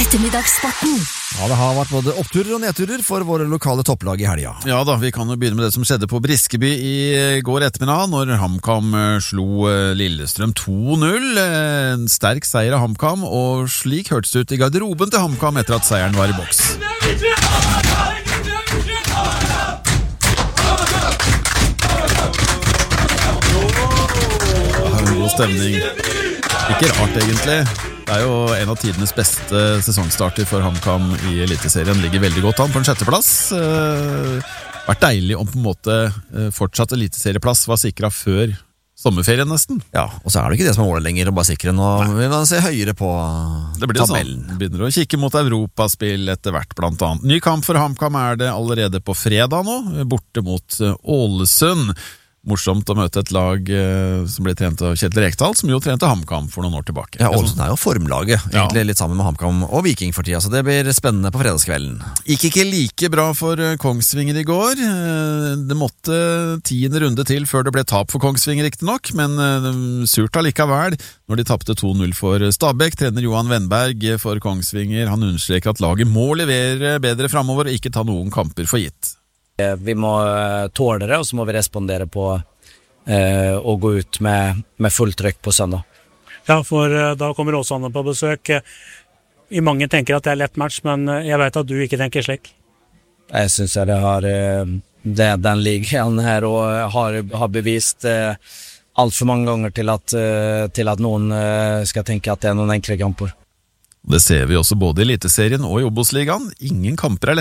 Ettermiddagssporten. Ja, det har vært både oppturer og nedturer for våre lokale topplag i helga. Ja da, vi kan jo begynne med det som skjedde på Briskeby i går ettermiddag, når HamKam slo Lillestrøm 2-0. En sterk seier av HamKam, og slik hørtes det ut i garderoben til HamKam etter at seieren var i boks. God stemning. Ikke rart egentlig. Det er jo en av tidenes beste sesongstarter for HamKam i Eliteserien. Ligger veldig godt an på en sjetteplass. Vært deilig om på en måte fortsatt Eliteserieplass var sikret før sommerferien nesten. Ja, og så er det ikke det som er målet lenger, å bare sikre nå. Vi må se høyere på det blir tabellen. Sånn. Begynner å kikke mot Europaspill etter hvert blant annet. Ny kamp for HamKam er det allerede på fredag nå, borte mot Ålesund. Morsomt å møte et lag som ble trent av Kjetil Rekdal, som jo trente HamKam for noen år tilbake. Ja, Ålesund er jo formlaget, egentlig litt sammen med HamKam og Viking for tida, så det blir spennende på fredagskvelden. Gikk ikke like bra for Kongsvinger i går. Det måtte 10. runde til før det ble tap for Kongsvinger riktig nok, men surt allikevel når de tappte 2-0 for Stabæk. Trener Johan Wennberg for Kongsvinger, han understreker at laget må levere bedre fremover og ikke ta noen kamper for gitt. Vi må tåle det, og så må vi respondere på å gå ut med fullt trykk på søndag. Ja, for da kommer Åsane på besøk. I mange tenker at det er lett match, men jeg vet at du ikke tenker slik. Jeg synes den ligaen her og har bevist alt for mange ganger til at noen skal tenke at det er noen enkle kamper. Det ser vi også både i Eliteserien og i Obos-ligaen. Ingen kamper er lett.